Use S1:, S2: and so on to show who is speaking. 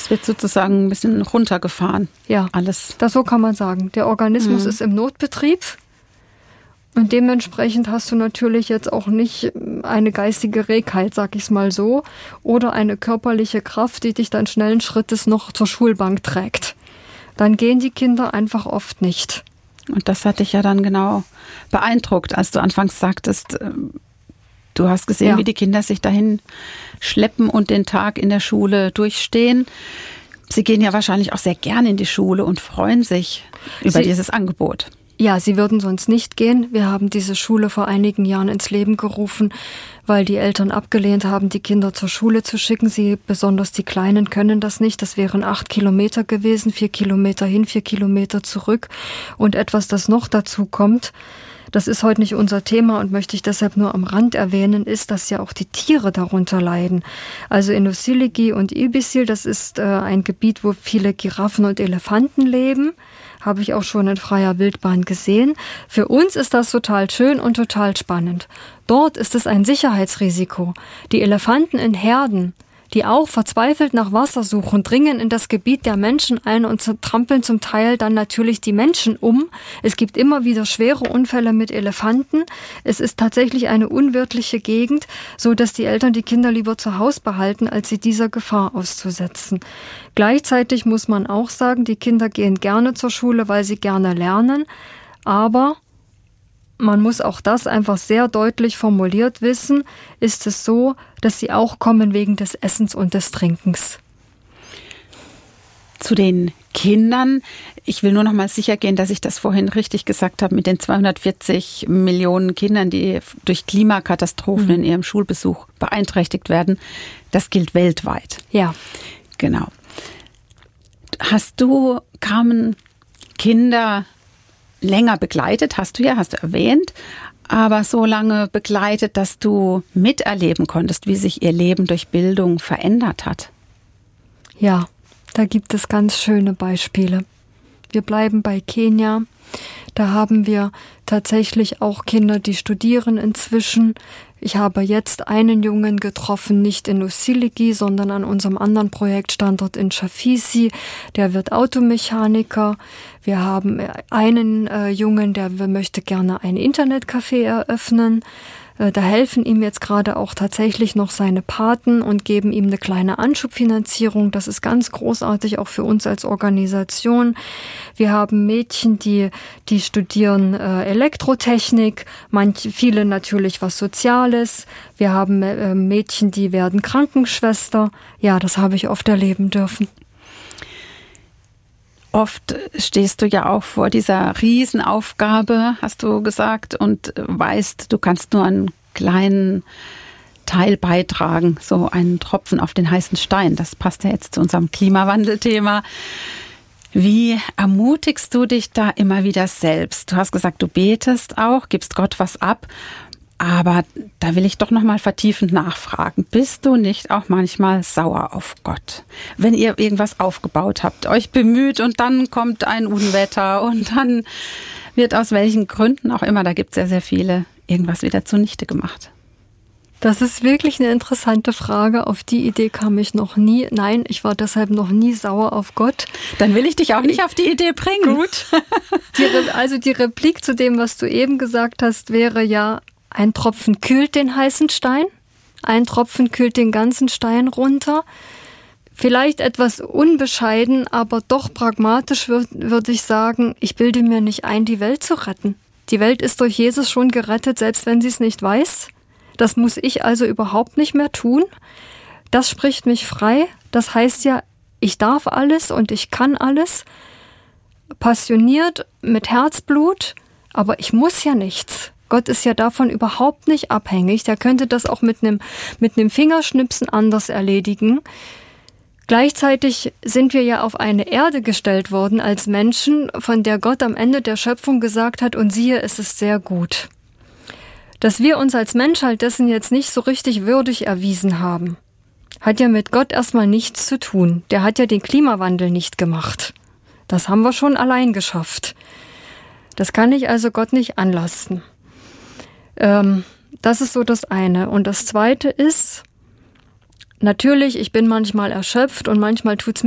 S1: Es wird sozusagen ein bisschen runtergefahren.
S2: Ja,
S1: alles.
S2: So kann man sagen. Der Organismus ist im Notbetrieb. Und dementsprechend hast du natürlich jetzt auch nicht eine geistige Regheit, sag ich es mal so, oder eine körperliche Kraft, die dich dann schnellen Schrittes noch zur Schulbank trägt. Dann gehen die Kinder einfach oft nicht.
S1: Und das hat dich ja dann genau beeindruckt, als du anfangs sagtest, du hast gesehen, wie die Kinder sich dahin schleppen und den Tag in der Schule durchstehen. Sie gehen ja wahrscheinlich auch sehr gerne in die Schule und freuen sich über dieses Angebot.
S2: Ja, sie würden sonst nicht gehen. Wir haben diese Schule vor einigen Jahren ins Leben gerufen, weil die Eltern abgelehnt haben, die Kinder zur Schule zu schicken. Sie, besonders die Kleinen, können das nicht. Das wären 8 Kilometer gewesen, 4 Kilometer hin, 4 Kilometer zurück. Und etwas, das noch dazu kommt, das ist heute nicht unser Thema und möchte ich deshalb nur am Rand erwähnen, ist, dass ja auch die Tiere darunter leiden. Also in Usiligi und Ibisil, das ist ein Gebiet, wo viele Giraffen und Elefanten leben. Habe ich auch schon in freier Wildbahn gesehen. Für uns ist das total schön und total spannend. Dort ist es ein Sicherheitsrisiko. Die Elefanten in Herden, die auch verzweifelt nach Wasser suchen, dringen in das Gebiet der Menschen ein und trampeln zum Teil dann natürlich die Menschen um. Es gibt immer wieder schwere Unfälle mit Elefanten. Es ist tatsächlich eine unwirtliche Gegend, so dass die Eltern die Kinder lieber zu Hause behalten, als sie dieser Gefahr auszusetzen. Gleichzeitig muss man auch sagen, die Kinder gehen gerne zur Schule, weil sie gerne lernen, aber man muss auch das einfach sehr deutlich formuliert wissen, ist es so, dass sie auch kommen wegen des Essens und des Trinkens.
S1: Zu den Kindern, ich will nur noch mal sicher gehen, dass ich das vorhin richtig gesagt habe, mit den 240 Millionen Kindern, die durch Klimakatastrophen in ihrem Schulbesuch beeinträchtigt werden, das gilt weltweit.
S2: Ja.
S1: Genau. Kamen Kinder länger begleitet, hast du erwähnt, aber so lange begleitet, dass du miterleben konntest, wie sich ihr Leben durch Bildung verändert hat?
S2: Ja, da gibt es ganz schöne Beispiele. Wir bleiben bei Kenia. Da haben wir tatsächlich auch Kinder, die studieren inzwischen. Ich habe jetzt einen Jungen getroffen, nicht in Usiligi, sondern an unserem anderen Projektstandort in Chafisi. Der wird Automechaniker. Wir haben einen Jungen, der möchte gerne ein Internetcafé eröffnen. Da helfen ihm jetzt gerade auch tatsächlich noch seine Paten und geben ihm eine kleine Anschubfinanzierung. Das ist ganz großartig, auch für uns als Organisation. Wir haben Mädchen, die studieren Elektrotechnik, viele natürlich was Soziales. Wir haben Mädchen, die werden Krankenschwester. Ja, das habe ich oft erleben dürfen.
S1: Oft stehst du ja auch vor dieser Riesenaufgabe, hast du gesagt, und weißt, du kannst nur einen kleinen Teil beitragen, so einen Tropfen auf den heißen Stein. Das passt ja jetzt zu unserem Klimawandelthema. Wie ermutigst du dich da immer wieder selbst? Du hast gesagt, du betest auch, gibst Gott was ab. Aber da will ich doch noch mal vertiefend nachfragen. Bist du nicht auch manchmal sauer auf Gott? Wenn ihr irgendwas aufgebaut habt, euch bemüht und dann kommt ein Unwetter und dann wird aus welchen Gründen auch immer, da gibt es ja sehr viele, irgendwas wieder zunichte gemacht.
S2: Das ist wirklich eine interessante Frage. Auf die Idee kam ich noch nie. Nein, ich war deshalb noch nie sauer auf Gott.
S1: Dann will ich dich auch nicht auf die Idee bringen.
S2: Gut. Die Replik zu dem, was du eben gesagt hast, wäre ja, ein Tropfen kühlt den heißen Stein, ein Tropfen kühlt den ganzen Stein runter. Vielleicht etwas unbescheiden, aber doch pragmatisch würde ich sagen, ich bilde mir nicht ein, die Welt zu retten. Die Welt ist durch Jesus schon gerettet, selbst wenn sie es nicht weiß. Das muss ich also überhaupt nicht mehr tun. Das spricht mich frei. Das heißt ja, ich darf alles und ich kann alles. Passioniert, mit Herzblut, aber ich muss ja nichts. Gott ist ja davon überhaupt nicht abhängig. Der könnte das auch mit einem Fingerschnipsen anders erledigen. Gleichzeitig sind wir ja auf eine Erde gestellt worden als Menschen, von der Gott am Ende der Schöpfung gesagt hat, und siehe, es ist sehr gut. Dass wir uns als Menschheit dessen jetzt nicht so richtig würdig erwiesen haben, hat ja mit Gott erstmal nichts zu tun. Der hat ja den Klimawandel nicht gemacht. Das haben wir schon allein geschafft. Das kann ich also Gott nicht anlasten. Das ist so das eine. Und das zweite ist, natürlich, ich bin manchmal erschöpft und manchmal tut's